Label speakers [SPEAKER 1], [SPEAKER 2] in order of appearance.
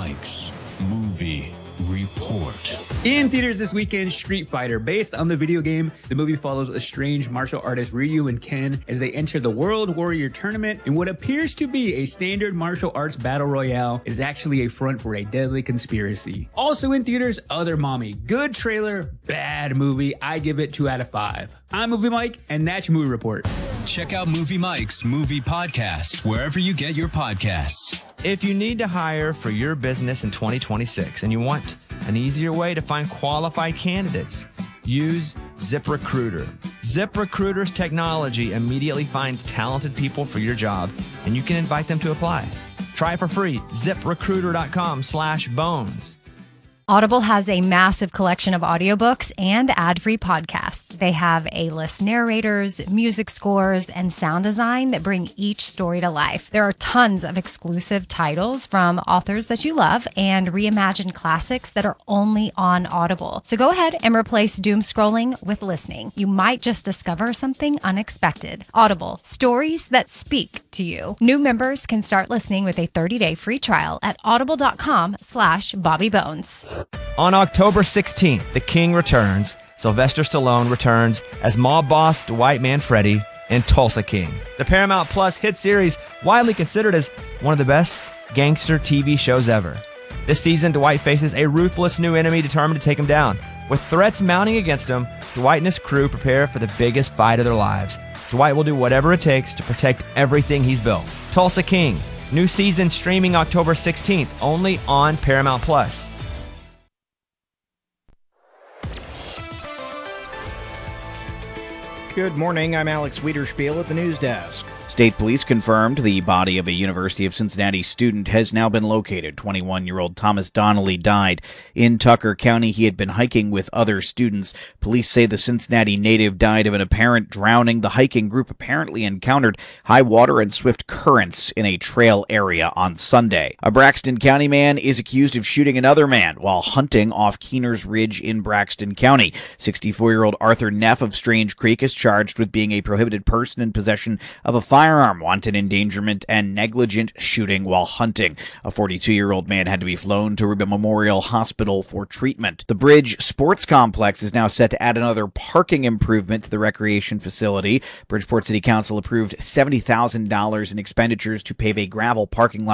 [SPEAKER 1] Mike's Movie Report.
[SPEAKER 2] In theaters this weekend, Street Fighter. Based on the video game, the movie follows a strange martial artist Ryu and Ken as they enter the World Warrior Tournament in what appears to be a standard martial arts battle royale. It is actually a front for a deadly conspiracy. Also in theaters, Other Mommy. Good trailer, bad movie. I give it 2 out of 5. I'm Movie Mike, and that's your movie report.
[SPEAKER 1] Check out Movie Mike's Movie Podcast wherever you get your podcasts.
[SPEAKER 3] If you need to hire for your business in 2026 and you want an easier way to find qualified candidates, use ZipRecruiter. ZipRecruiter's technology immediately finds talented people for your job, and you can invite them to apply. Try it for free. ZipRecruiter.com/bones.
[SPEAKER 4] Audible has a massive collection of audiobooks and ad-free podcasts. They have A-list narrators, music scores, and sound design that bring each story to life. There are tons of exclusive titles from authors that you love and reimagined classics that are only on Audible. So go ahead and replace doom scrolling with listening. You might just discover something unexpected. Audible, stories that speak to you. New members can start listening with a 30-day free trial at audible.com/BobbyBones.
[SPEAKER 3] On October 16th, The King returns. Sylvester Stallone returns as mob boss Dwight Manfredi in Tulsa King. The Paramount Plus hit series, widely considered as one of the best gangster TV shows ever. This season, Dwight faces a ruthless new enemy determined to take him down. With threats mounting against him, Dwight and his crew prepare for the biggest fight of their lives. Dwight will do whatever it takes to protect everything he's built. Tulsa King, new season streaming October 16th, only on Paramount Plus.
[SPEAKER 5] Good morning, I'm Alex Wiederspiel at the news desk.
[SPEAKER 6] State police confirmed the body of a University of Cincinnati student has now been located. 21-year-old Thomas Donnelly died in Tucker County. He had been hiking with other students. Police say the Cincinnati native died of an apparent drowning. The hiking group apparently encountered high water and swift currents in a trail area on Sunday. A Braxton County man is accused of shooting another man while hunting off Keener's Ridge in Braxton County. 64-year-old Arthur Neff of Strange Creek is charged with being a prohibited person in possession of a firearm, wanton endangerment, and negligent shooting while hunting. A 42-year-old man had to be flown to Reba Memorial Hospital for treatment. The Bridge Sports Complex is now set to add another parking improvement to the recreation facility. Bridgeport City Council approved $70,000 in expenditures to pave a gravel parking lot